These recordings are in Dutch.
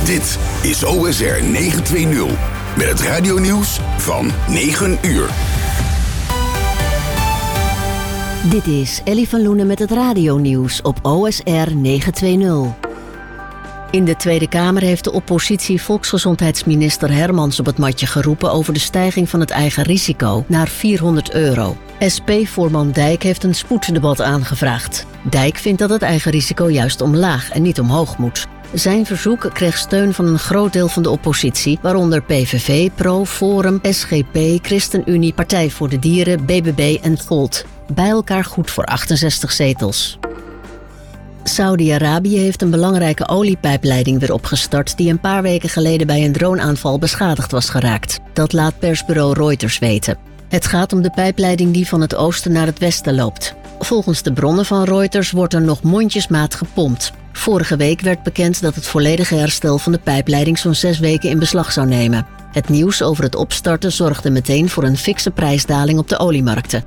Dit is OSR 920 met het radionieuws van 9 uur. Dit is Ellie van Loenen met het radionieuws op OSR 920. In de Tweede Kamer heeft de oppositie volksgezondheidsminister Hermans op het matje geroepen over de stijging van het eigen risico naar €400. SP-voorman Dijk heeft een spoeddebat aangevraagd. Dijk vindt dat het eigen risico juist omlaag en niet omhoog moet. Zijn verzoek kreeg steun van een groot deel van de oppositie, waaronder PVV, Pro, Forum, SGP, ChristenUnie, Partij voor de Dieren, BBB en Volt. Bij elkaar goed voor 68 zetels. Saudi-Arabië heeft een belangrijke oliepijpleiding weer opgestart die een paar weken geleden bij een droneaanval beschadigd was geraakt. Dat laat persbureau Reuters weten. Het gaat om de pijpleiding die van het oosten naar het westen loopt. Volgens de bronnen van Reuters wordt er nog mondjesmaat gepompt. Vorige week werd bekend dat het volledige herstel van de pijpleiding zo'n 6 weken in beslag zou nemen. Het nieuws over het opstarten zorgde meteen voor een fikse prijsdaling op de oliemarkten.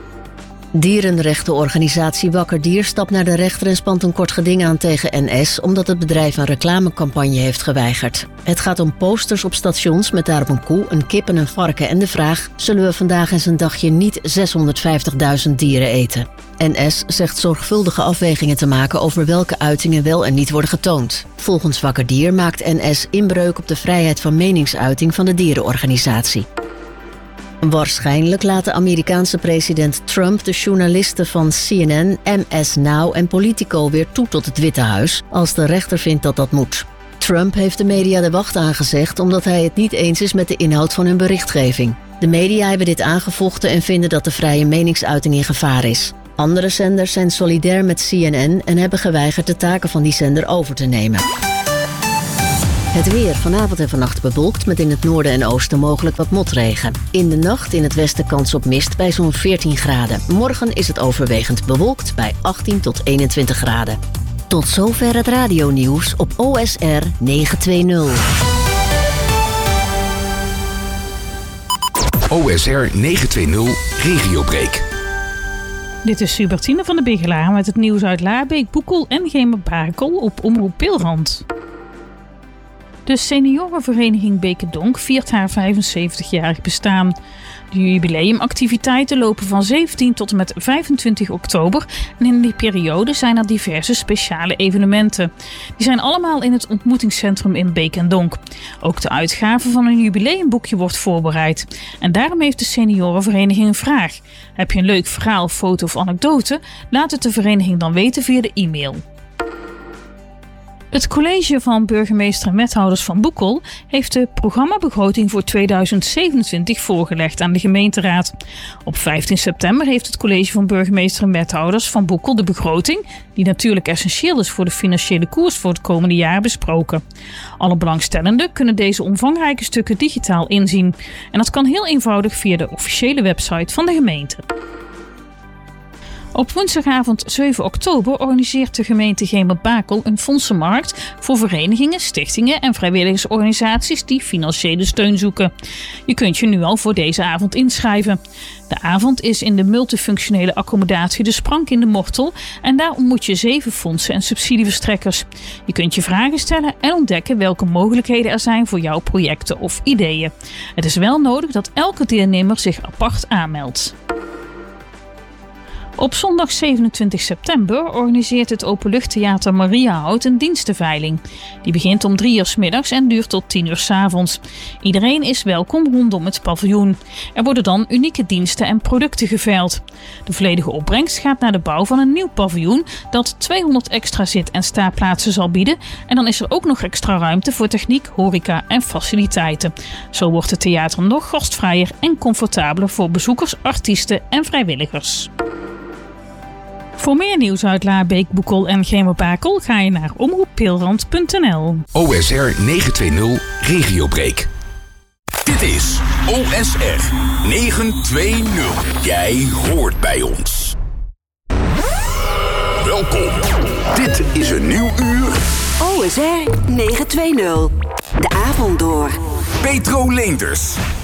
Dierenrechtenorganisatie Wakker Dier stapt naar de rechter en spant een kort geding aan tegen NS omdat het bedrijf een reclamecampagne heeft geweigerd. Het gaat om posters op stations met daarop een koe, een kip en een varken en de vraag: zullen we vandaag eens een dagje niet 650.000 dieren eten? NS zegt zorgvuldige afwegingen te maken over welke uitingen wel en niet worden getoond. Volgens Wakker Dier maakt NS inbreuk op de vrijheid van meningsuiting van de dierenorganisatie. Waarschijnlijk laat de Amerikaanse president Trump de journalisten van CNN, MS Now en Politico weer toe tot het Witte Huis, als de rechter vindt dat dat moet. Trump heeft de media de wacht aangezegd omdat hij het niet eens is met de inhoud van hun berichtgeving. De media hebben dit aangevochten en vinden dat de vrije meningsuiting in gevaar is. Andere zenders zijn solidair met CNN en hebben geweigerd de taken van die zender over te nemen. Het weer vanavond en vannacht bewolkt met in het noorden en oosten mogelijk wat motregen. In de nacht in het westen kans op mist bij zo'n 14 graden. Morgen is het overwegend bewolkt bij 18 tot 21 graden. Tot zover het radionieuws op OSR 920. OSR 920 Regiobreak. Dit is Hubertine van de Bigelaar met het nieuws uit Laarbeek, Boekel en Gemerbakel op Omroep Pilrand. De seniorenvereniging Bekendonk viert haar 75-jarig bestaan. De jubileumactiviteiten lopen van 17 tot en met 25 oktober en in die periode zijn er diverse speciale evenementen. Die zijn allemaal in het ontmoetingscentrum in Bekendonk. Ook de uitgave van een jubileumboekje wordt voorbereid. En daarom heeft de seniorenvereniging een vraag. Heb je een leuk verhaal, foto of anekdote? Laat het de vereniging dan weten via de e-mail. Het college van burgemeester en wethouders van Boekel heeft de programmabegroting voor 2027 voorgelegd aan de gemeenteraad. Op 15 september heeft het college van burgemeester en wethouders van Boekel de begroting, die natuurlijk essentieel is voor de financiële koers voor het komende jaar, besproken. Alle belangstellenden kunnen deze omvangrijke stukken digitaal inzien. En dat kan heel eenvoudig via de officiële website van de gemeente. Op woensdagavond 7 oktober organiseert de gemeente Gemerbakel een fondsenmarkt voor verenigingen, stichtingen en vrijwilligersorganisaties die financiële steun zoeken. Je kunt je nu al voor deze avond inschrijven. De avond is in de multifunctionele accommodatie De Sprank in de Mortel en daar ontmoet je 7 fondsen en subsidieverstrekkers. Je kunt je vragen stellen en ontdekken welke mogelijkheden er zijn voor jouw projecten of ideeën. Het is wel nodig dat elke deelnemer zich apart aanmeldt. Op zondag 27 september organiseert het Openluchttheater Mariahout een dienstenveiling. Die begint om 3 uur 's middags en duurt tot 10 uur 's avonds. Iedereen is welkom rondom het paviljoen. Er worden dan unieke diensten en producten geveild. De volledige opbrengst gaat naar de bouw van een nieuw paviljoen dat 200 extra zit- en staanplaatsen zal bieden. En dan is er ook nog extra ruimte voor techniek, horeca en faciliteiten. Zo wordt het theater nog gastvrijer en comfortabeler voor bezoekers, artiesten en vrijwilligers. Voor meer nieuws uit Laarbeek, Boekel en Gemerbakel ga je naar omroeppilrand.nl. OSR 920 Regiobreak. Dit is OSR 920. Jij hoort bij ons. Welkom. Dit is een nieuw uur. OSR 920. De avond door. Petro Leenders.